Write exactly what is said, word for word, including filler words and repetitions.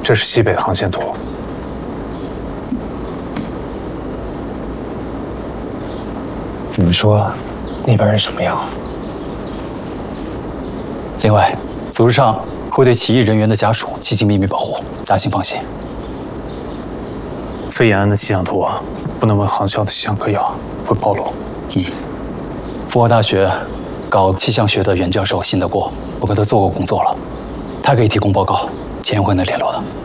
这是西北的航线图。 你们说，那边人什么样？ 另外，组织上会对起义人员的家属进行秘密保护，大家请放心。 飞延安的气象图啊，不能问航校的气象课要，会暴露。 嗯，复活大学搞气象学的原教授信得过，我跟他做过工作了，他可以提供报告，前会能联络的。